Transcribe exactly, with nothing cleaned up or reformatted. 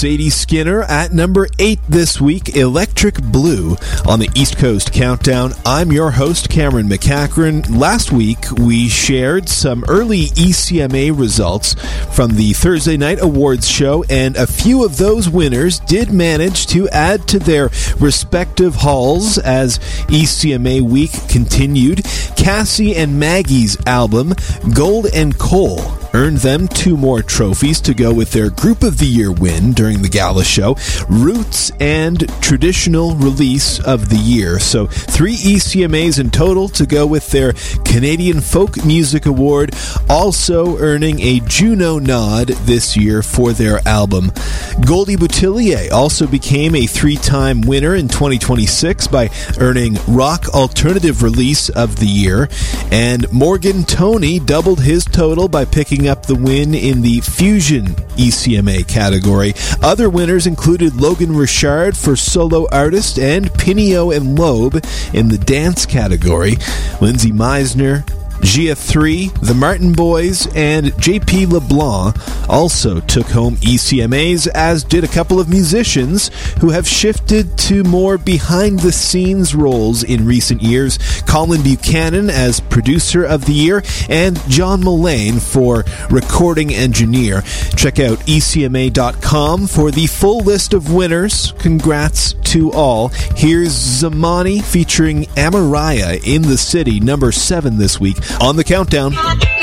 Sadie Skinner at number eight this week, Electric Blue on the East Coast Countdown. I'm your host, Cameron McCachran. Last week, we shared some early E C M A results from the Thursday Night Awards show, and a few of those winners did manage to add to their respective hauls as E C M A week continued. Cassie and Maggie's album, Gold and Coal, earned them two more trophies to go with their Group of the Year win during the gala show, Roots and Traditional Release of the Year. So three E C M As in total to go with their Canadian Folk Music Award, also earning a Juno nod this year for their album. Goldie Boutillier also became a three-time winner in twenty twenty-six by earning Rock Alternative Release of the Year, and Morgan Toney doubled his total by picking up the win in the Fusion E C M A category. Other winners included Logan Richard for Solo Artist and Pinio and Loeb in the Dance category. Lindsay Meisner, Gia three, The Martin Boys, and J P LeBlanc also took home E C M As, as did a couple of musicians who have shifted to more behind-the-scenes roles in recent years. Colin Buchanan as Producer of the Year, and John Mullane for Recording Engineer. Check out E C M A dot com for the full list of winners. Congrats to all. Here's Zamani featuring Amaraya in the City, number seven this week on the Countdown.